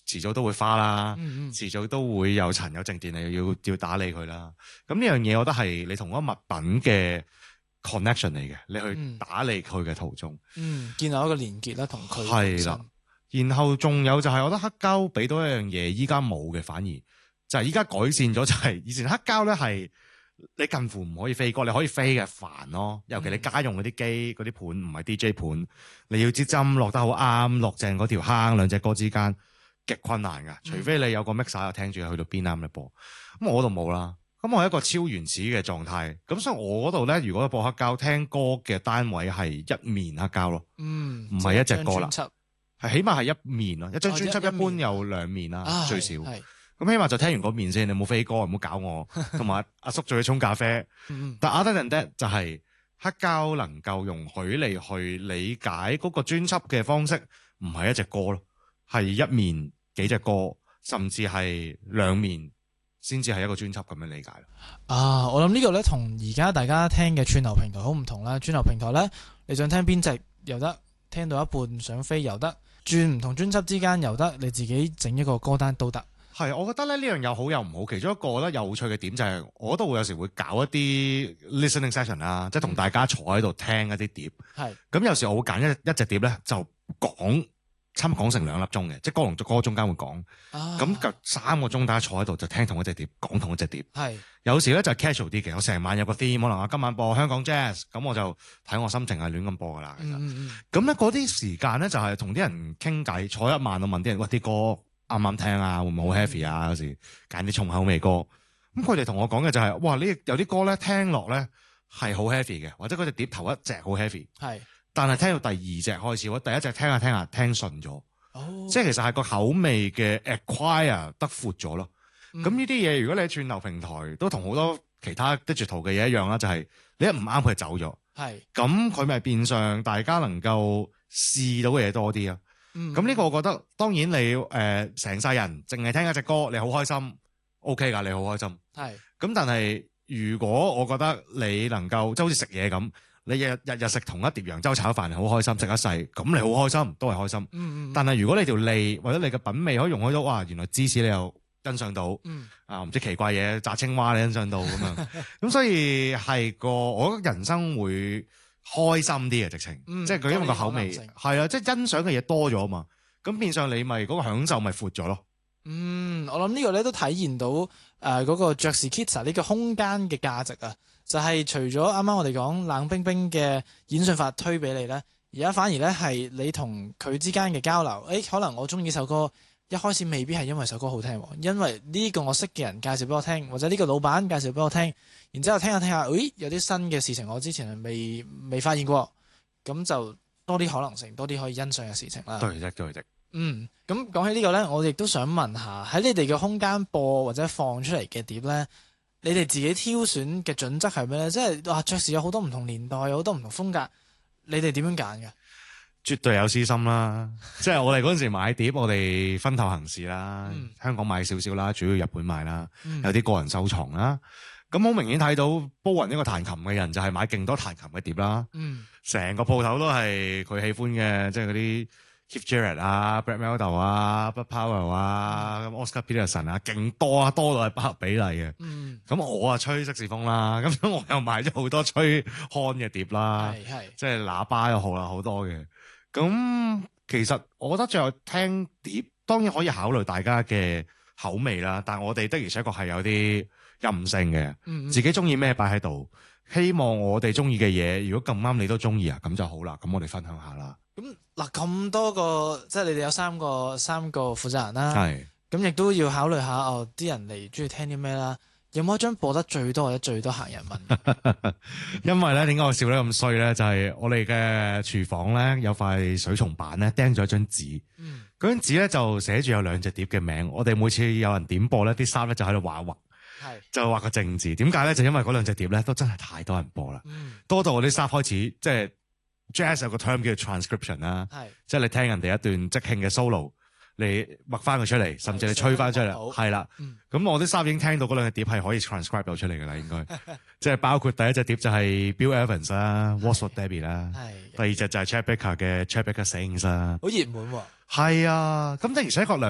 遲早都會花啦， 嗯遲早都會有塵有靜電，你要打理佢啦。咁呢樣嘢，我覺得係你同嗰個物品嘅 connection 嚟嘅，你去打理佢嘅途中， 建立一個連結啦，同佢係啦。然後仲有就係，我覺得黑膠俾到一樣嘢，依家冇嘅，反而就係依家改善咗，就係以前黑膠咧係你近乎唔可以飛歌，你可以飛嘅煩咯。尤其你家用嗰啲機嗰啲盤唔係 DJ 盤，你要支針落得好啱，落正嗰條坑兩隻歌之間極困難㗎。除非你有個 mixer 又聽住去到邊啱你播。咁我嗰度冇啦。咁我係一個超原始嘅狀態。咁所以我嗰度咧，如果播黑膠聽歌嘅單位係一面黑膠咯，唔係一隻歌啦。係起碼係一面咯，一張專輯一般有兩面啦，最少。咁起碼就聽完嗰面先，你冇飛歌，唔好搞我。同埋阿叔仲要沖咖啡。但 other than that 就係黑膠能夠容許你去理解嗰個專輯嘅方式，唔係一隻歌咯，係一面幾隻歌，甚至係兩面先至係一個專輯咁樣理解。 我諗呢個咧同而家大家聽嘅串流平台好唔同啦。串流平台咧，你想聽邊隻又得，聽到一半想飛又得。轉唔同專輯之間又得，你自己整一個歌單都得。 係，我覺得咧呢樣有好有唔好。其中一個我覺得有趣嘅點就係，我都會有時會搞一啲 listening session 啦，即係同大家坐喺度聽一啲碟。係。咁有時我會揀一隻碟咧，就差唔多講成2粒鐘嘅，即係歌同歌中間會講。咁就3個鐘大家坐喺度就聽同一隻碟，講同一隻碟。係。有時咧就係 casual 啲嘅，我成晚有個 theme，可能我今晚播香港 jazz，咁我就睇我心情係亂咁播噶啦。其實。咁咧嗰啲時間咧就係同啲人傾偈，坐一晚我問啲人，喂，啲歌啱唔啱聽啊？會唔會好 heavy 啊？有時揀啲重口味歌。咁佢哋同我講嘅就係，哇！有啲歌咧聽落咧係好 heavy 嘅，或者嗰隻碟頭一隻好 heavy。係。但係聽到第二隻開始，或者第一隻聽下聽下聽順咗。即係其實係個口味嘅 acquire 得闊咗咯。咁呢啲嘢，如果你喺串流平台都同好多其他 digital 嘅嘢一樣啦，就係你一唔啱佢就走咗。係。咁佢咪變相大家能夠試到嘅嘢多啲啊。咁呢個我覺得當然你成世人淨係聽一隻歌，你好開心 OK 㗎，你好開心。係。咁但係如果我覺得你能夠即係好似食嘢咁。你日食同一碟揚州炒飯係好開心，食一世咁你好開心，都係開心。但係如果你條脷或者你嘅品味可以容許到，哇！原來芝士你又欣賞到，唔知奇怪嘢炸青蛙你欣賞到咁樣。咁所以係我覺得人生會開心啲嘅直情，即係佢因為個口味係啊，即係欣賞嘅嘢多咗嘛。咁變相你咪嗰個享受咪闊咗咯。 我諗呢個咧都體現到嗰個爵士 Kita 呢個空間嘅價值啊。就係除咗啱啱我哋講冷冰冰嘅演算法推俾你咧，而家反而咧係你同佢之間嘅交流。可能我中意首歌，一開始未必係因為首歌好聽，因為呢個我識嘅人介紹俾我聽，或者呢個老闆介紹俾我聽，然之後聽下聽下，有啲新嘅事情我之前係未發現過，咁就多啲可能性，多啲可以欣賞嘅事情啦。 對。 咁講起呢個咧，我亦都想問下喺你哋嘅空間播或者放出嚟嘅碟咧。你哋自己挑選嘅準則係咩咧？即係爵士有好多唔同年代，有好多唔同風格，你哋點樣揀嘅？ 絕對有私心啦，即係我哋嗰陣時買碟，我哋分頭行事啦。香港買少少啦，主要日本買啦，有啲個人收藏啦。咁好明顯睇到Bowen一個彈琴嘅人就係買勁多彈琴嘅碟啦。成個鋪頭都係佢喜歡嘅，即係嗰啲。Keith Jarrett 啊 Brad Mehldau 啊 Bud Powell 啊 Oscar Peterson 啊，勁多啊，多到係不合比例嘅。咁我吹色士風啦，咁我又買咗好多吹康嘅碟啦，即係喇叭又好啦，好多嘅。咁其實我覺得最後聽碟當然可以考慮大家嘅口味啦，但係我哋的而且確係有啲任性嘅，自己中意咩擺喺度，希望我哋中意嘅嘢，如果咁啱你都中意啊，咁就好啦，咁我哋分享下啦。 咁嗱，咁多個即係你哋有三個負責人啦，係咁亦都要考慮下啲人嚟中意聽啲咩啦。有冇一張播得最多或者最多客人問？ 因為咧，點解我笑得咁衰咧？就係我哋嘅廚房咧有塊水松板咧釘咗一張紙，嗰張紙咧就寫住有2隻碟嘅名。我哋每次有人點播咧，啲衫咧就喺度畫，就畫個正字。點解咧？就因為嗰2隻碟咧都真係太多人播啦，多到我啲衫開始即係。Jazz 有個 term 叫 transcription 啦，即係你聽人哋一段即興嘅 solo，你畫翻佢出嚟，甚至你吹翻出嚟，係啦。咁我啲衫已經聽到嗰2隻碟係可以 transcribe 到出嚟㗎啦，應該。即係包括第一隻碟就係 Bill Evans 啦 ，What's for Debbie 啦，第二隻就係 Chet Baker 嘅 Chet Baker Sings 啦， 好熱門喎。 係啊，咁的而且確